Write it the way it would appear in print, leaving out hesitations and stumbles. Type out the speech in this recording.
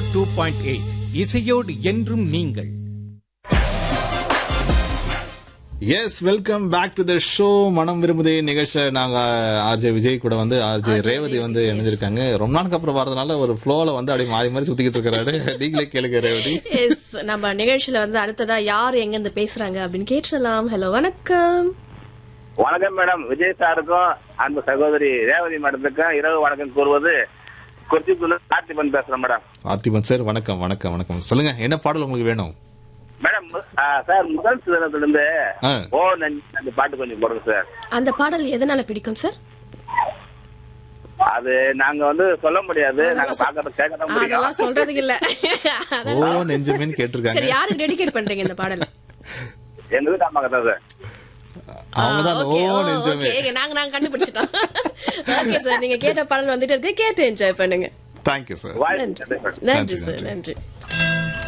102.8 இசையோடு என்றும் நீங்கள். S, welcome back to the show. மனம் விரும்புதே நிகழ்ச்சியை நாங்க ஆர்ஜே விஜய் கூட வந்து ஆர்ஜே ரேவதி வந்து இணைஞ்சிருக்காங்க. ரொம்ப நாளுக்கு அப்புறம் வரதுனால ஒரு ஃப்ளோல வந்து அப்படியே மாறி மாறி சுத்திக்கிட்டு இருக்காரு. நீங்களே கேளுங்க ரேவதி. எஸ், நம்ம நிகழ்ச்சியில வந்து அடுத்ததா யார் எங்க இருந்து பேசுறாங்க அப்படின்னு கேட்கலாம். ஹலோ, வணக்கம். வணக்கம் மேடம். விஜய் சாருக்கும் அன்பு சகோதரி ரேவதி மேடத்துக்கும் இரவு வணக்கம் கூறுவது குறிச்சிக்குள்ள பார்த்திபன் பேசுறேன் மேடம். பார்த்திபன் சார், வணக்கம் வணக்கம் வணக்கம். சொல்லுங்க, என்ன பாடல் உங்களுக்கு வேணும்? மேடம் சார், முதல் சுதந்திரத்துல இருந்து ஓ நஞ்சு அந்த பாட்டு கொஞ்சம் போடுங்க சார். அந்த பாடல் எதனால பிடிக்கும் சார்? அது நாங்க வந்து சொல்ல முடியாது, நாங்க பாக்கறது கேட்கதான் முடியும். அதெல்லாம் சொல்றதுக்கு இல்ல. ஓ நெஞ்சமேன்னு கேட்டிருக்காங்க. சரி, யாருக்கு டெடிகேட் பண்றீங்க இந்த பாடல்? எங்க வீட்டு அம்மா கதான் சார். அவங்கதான் ஓ நெஞ்சமே. நாங்க கண்டுபிடிச்சிட்டோம். ஓகே சார், நீங்க கேட்ட பாடல் வந்துட்டு இருக்கு, கேட்டு என்ஜாய் பண்ணுங்க. Thank you sir. வாய்ப்பு நன்றி சார், நன்றி.